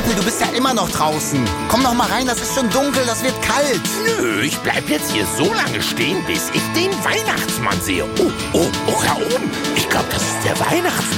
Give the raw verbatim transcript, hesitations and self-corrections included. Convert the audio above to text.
Rüpel, du bist ja immer noch draußen. Komm noch mal rein, das ist schon dunkel, das wird kalt. Nö, ich bleib jetzt hier so lange stehen, bis ich den Weihnachtsmann sehe. Oh, oh, oh, da oben. Ich glaube, das ist der Weihnachtsmann.